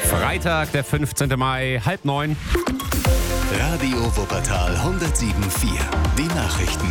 Freitag, der 15. Mai, 8:30. Radio Wuppertal 107.4. Die Nachrichten.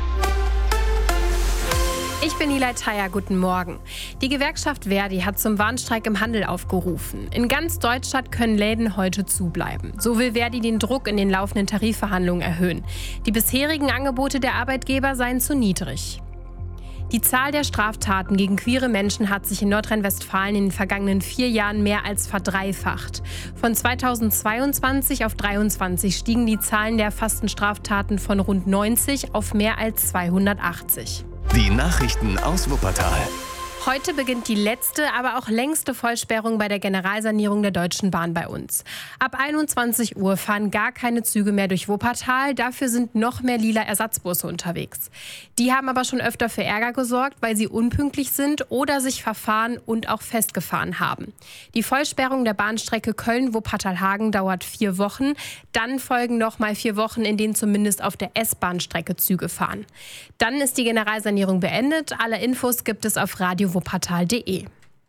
Ich bin Nilay Thayer, guten Morgen. Die Gewerkschaft ver.di hat zum Warnstreik im Handel aufgerufen. In ganz Deutschland können Läden heute zubleiben. So will ver.di den Druck in den laufenden Tarifverhandlungen erhöhen. Die bisherigen Angebote der Arbeitgeber seien zu niedrig. Die Zahl der Straftaten gegen queere Menschen hat sich in Nordrhein-Westfalen in den vergangenen 4 Jahren mehr als verdreifacht. Von 2022 auf 2023 stiegen die Zahlen der erfassten Straftaten von rund 90 auf mehr als 280. Die Nachrichten aus Wuppertal. Heute beginnt die letzte, aber auch längste Vollsperrung bei der Generalsanierung der Deutschen Bahn bei uns. Ab 21 Uhr fahren gar keine Züge mehr durch Wuppertal, dafür sind noch mehr lila Ersatzbusse unterwegs. Die haben aber schon öfter für Ärger gesorgt, weil sie unpünktlich sind oder sich verfahren und auch festgefahren haben. Die Vollsperrung der Bahnstrecke Köln-Wuppertal-Hagen dauert 4 Wochen. Dann folgen noch mal 4 Wochen, in denen zumindest auf der S-Bahnstrecke Züge fahren. Dann ist die Generalsanierung beendet. Alle Infos gibt es auf radiowuppertal.de.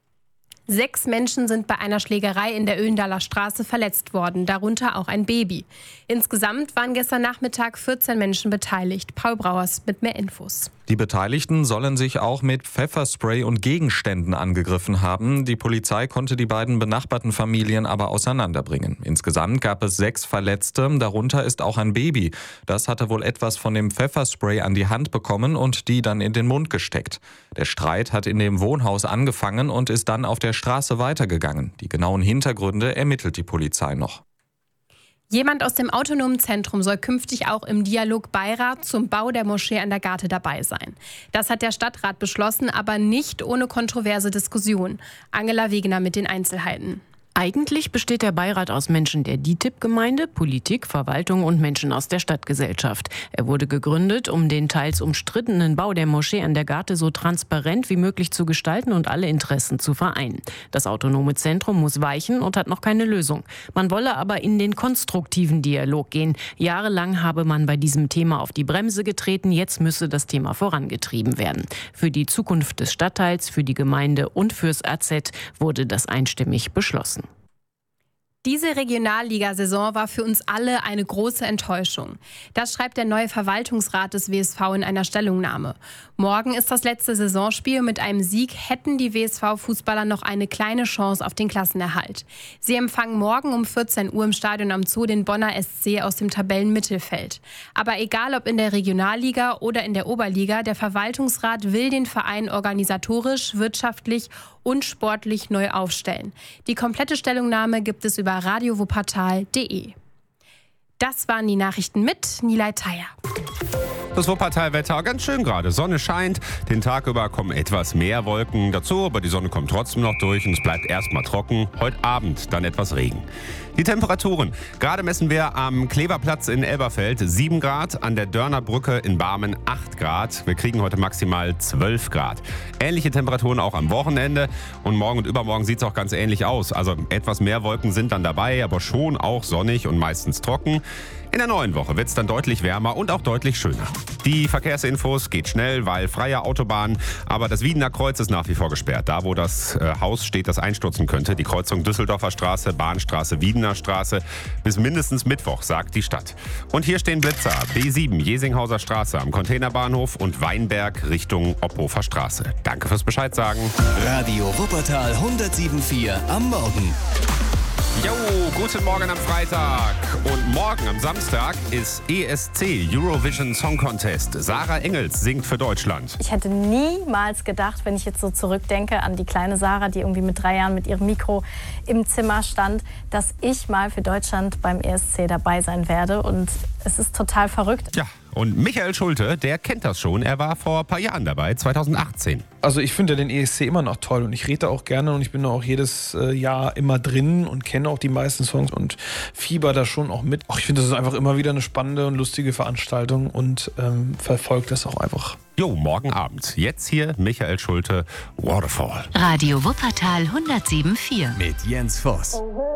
6 Menschen sind bei einer Schlägerei in der Öhlendaler Straße verletzt worden, darunter auch ein Baby. Insgesamt waren gestern Nachmittag 14 Menschen beteiligt. Paul Brauers mit mehr Infos. Die Beteiligten sollen sich auch mit Pfefferspray und Gegenständen angegriffen haben. Die Polizei konnte die beiden benachbarten Familien aber auseinanderbringen. Insgesamt gab es 6 Verletzte, darunter ist auch ein Baby. Das hatte wohl etwas von dem Pfefferspray an die Hand bekommen und die dann in den Mund gesteckt. Der Streit hat in dem Wohnhaus angefangen und ist dann auf der Straße weitergegangen. Die genauen Hintergründe ermittelt die Polizei noch. Jemand aus dem Autonomen Zentrum soll künftig auch im Dialogbeirat zum Bau der Moschee an der Garte dabei sein. Das hat der Stadtrat beschlossen, aber nicht ohne kontroverse Diskussion. Angela Wegener mit den Einzelheiten. Eigentlich besteht der Beirat aus Menschen der DITIB-Gemeinde, Politik, Verwaltung und Menschen aus der Stadtgesellschaft. Er wurde gegründet, um den teils umstrittenen Bau der Moschee an der Garte so transparent wie möglich zu gestalten und alle Interessen zu vereinen. Das Autonome Zentrum muss weichen und hat noch keine Lösung. Man wolle aber in den konstruktiven Dialog gehen. Jahrelang habe man bei diesem Thema auf die Bremse getreten, jetzt müsse das Thema vorangetrieben werden. Für die Zukunft des Stadtteils, für die Gemeinde und fürs AZ wurde das einstimmig beschlossen. Diese Regionalliga-Saison war für uns alle eine große Enttäuschung. Das schreibt der neue Verwaltungsrat des WSV in einer Stellungnahme. Morgen ist das letzte Saisonspiel. Mit einem Sieg hätten die WSV-Fußballer noch eine kleine Chance auf den Klassenerhalt. Sie empfangen morgen um 14 Uhr im Stadion am Zoo den Bonner SC aus dem Tabellenmittelfeld. Aber egal ob in der Regionalliga oder in der Oberliga, der Verwaltungsrat will den Verein organisatorisch, wirtschaftlich und sportlich neu aufstellen. Die komplette Stellungnahme gibt es über radiowuppertal.de. Das waren die Nachrichten mit Nilay Thayer. Das Wuppertal-Wetter ganz schön gerade. Sonne scheint, den Tag über kommen etwas mehr Wolken dazu, aber die Sonne kommt trotzdem noch durch und es bleibt erstmal trocken. Heute Abend dann etwas Regen. Die Temperaturen. Gerade messen wir am Kleberplatz in Elberfeld 7 Grad, an der Dörnerbrücke in Barmen 8 Grad. Wir kriegen heute maximal 12 Grad. Ähnliche Temperaturen auch am Wochenende und morgen und übermorgen sieht es auch ganz ähnlich aus. Also etwas mehr Wolken sind dann dabei, aber schon auch sonnig und meistens trocken. In der neuen Woche wird es dann deutlich wärmer und auch deutlich schöner. Die Verkehrsinfos geht schnell, weil freie Autobahn, aber das Wiedener Kreuz ist nach wie vor gesperrt. Da, wo das Haus steht, das einstürzen könnte. Die Kreuzung Düsseldorfer Straße, Bahnstraße, Wiedener Straße bis mindestens Mittwoch, sagt die Stadt. Und hier stehen Blitzer. B7, Jesinghauser Straße am Containerbahnhof und Weinberg Richtung Ophofer Straße. Danke fürs Bescheid sagen. Radio Wuppertal 107.4 am Morgen. Jo, guten Morgen am Freitag. Und morgen am Samstag ist ESC, Eurovision Song Contest. Sarah Engels singt für Deutschland. Ich hätte niemals gedacht, wenn ich jetzt so zurückdenke an die kleine Sarah, die irgendwie mit 3 Jahren mit ihrem Mikro im Zimmer stand, dass ich mal für Deutschland beim ESC dabei sein werde. Und es ist total verrückt. Ja, und Michael Schulte, der kennt das schon. Er war vor ein paar Jahren dabei, 2018. Also ich finde den ESC immer noch toll und ich rede auch gerne und ich bin auch jedes Jahr immer drin und kenne auch die meisten Songs und fieber da schon auch mit. Ich finde, das ist einfach immer wieder eine spannende und lustige Veranstaltung und verfolge das auch einfach. Jo, morgen Abend. Jetzt hier Michael Schulte, Waterfall. Radio Wuppertal 107.4. Mit Jens Voss.